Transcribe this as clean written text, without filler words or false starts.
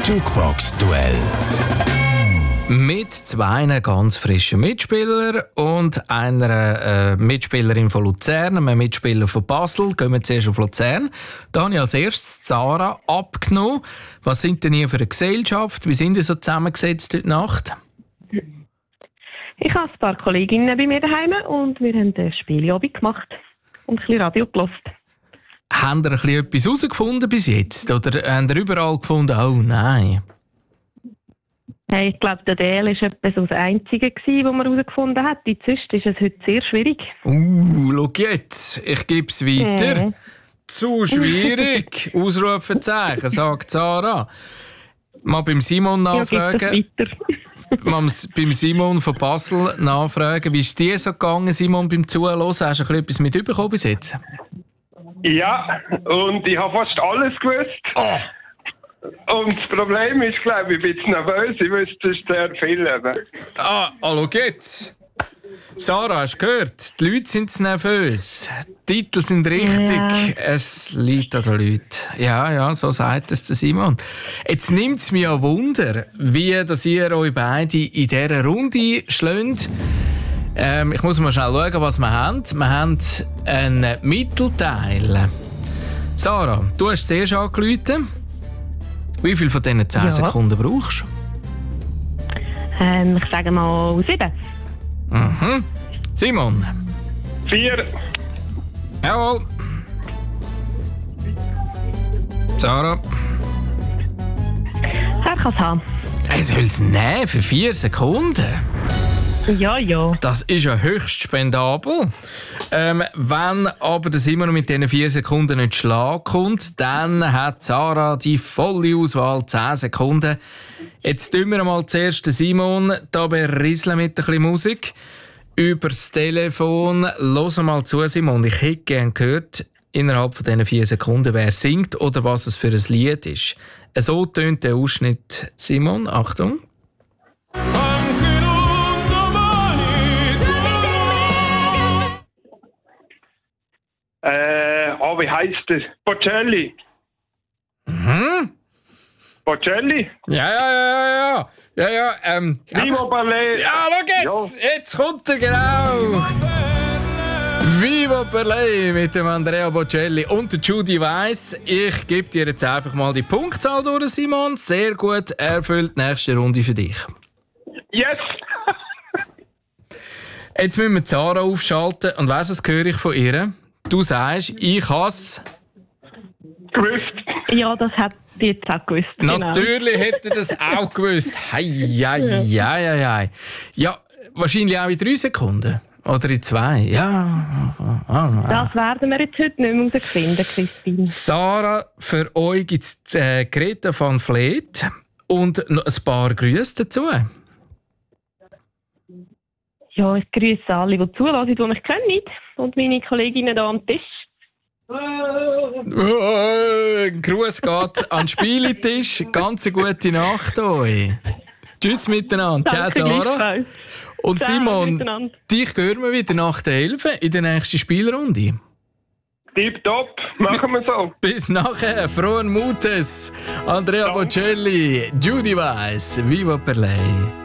Jukebox-Duell. Mit zwei ganz frischen Mitspielern und einer Mitspielerin von Luzern, einem Mitspieler von Basel. Gehen wir zuerst auf Luzern. Da habe ich als erstes Sarah abgenommen. Was sind denn ihr für eine Gesellschaft? Wie sind ihr so zusammengesetzt heute Nacht? Ich habe ein paar Kolleginnen bei mir daheim und wir haben eine Spielabend gemacht und ein bisschen Radio gehört. Habt ihr ein bisschen etwas herausgefunden bis jetzt? Oder habt ihr überall gefunden, oh nein? Hey, ich glaube, der DL war etwas das Einzige, das man herausgefunden hat. Sonst ist es heute sehr schwierig. Schau jetzt, ich gebe es weiter. Zu schwierig, Ausrufezeichen, sagt Sarah. Mal beim Simon nachfragen. Mal beim Simon von Basel nachfragen. Wie ist dir so gegangen, Simon, beim Zuhören? Hast du ein bisschen etwas mitbekommen bis jetzt? Ja, und ich habe fast alles gewusst. Oh. Und das Problem ist, glaube ich, ein bisschen nervös. Ich wüsste sehr viel. Hallo geht's. Sarah, hast du gehört? Die Leute sind nervös. Die Titel sind richtig. Ja. Es liegt an den Leuten. Ja, so sagt es der Simon. Jetzt nimmt es mich an Wunder, wie dass ihr euch beide in dieser Runde schlägt. Ich muss mal schnell schauen, was wir haben. Wir haben einen Mittelteil. Sarah, du hast zuerst angerufen. Wie viel von diesen 10 Sekunden brauchst du? Ich sage mal 7. Mhm. Simon? 4. Jawohl. Sarah? Er kann es haben. Er soll es nehmen für 4 Sekunden? Ja. Das ist ja höchst spendabel. Wenn aber der Simon mit diesen 4 Sekunden nicht Schlag kommt, dann hat Sarah die volle Auswahl, 10 Sekunden. Jetzt tun wir mal zuerst den Simon da berieseln mit ein bisschen Musik. Übers Telefon. Hör mal zu, Simon. Ich hätte gerne gehört, innerhalb von diesen 4 Sekunden, wer singt oder was es für ein Lied ist. So tönt der Ausschnitt. Simon, Achtung. Wie heisst der? Bocelli. Mhm. Bocelli? Ja. Vivo Ballet. Ja, schau jetzt! Jetzt kommt er, genau! Vivo Ballet mit dem Andrea Bocelli und der Judy Weiss. Ich gebe dir jetzt einfach mal die Punktzahl durch, Simon. Sehr gut erfüllt. Nächste Runde für dich. Yes! Jetzt müssen wir Sarah aufschalten. Und weißt du, das höre ich von ihr? Du sagst, ich has gewusst. Ja, das hat die jetzt auch gewusst. Natürlich hätte das auch gewusst. Ja, wahrscheinlich auch in 3 Sekunden. Oder in 2. Ja. Das werden wir jetzt heute nicht mehr herausfinden, Christine. Sarah, für euch gibt es Greta van Vleet und noch ein paar Grüße dazu. Ja, ich grüße alle, die zuhören, die mich kennen. Und meine Kolleginnen hier am Tisch. Gruß geht an den Spieletisch. Ganz eine gute Nacht euch. Tschüss miteinander. Ciao, Sarah. Und Ciao, Simon, dich hören wir wieder nach der 11 in der nächsten Spielrunde. Tipptopp, machen wir so. Bis nachher. Frohen Mutes. Andrea Bocelli, Judy Weiss, Vivo Ballet.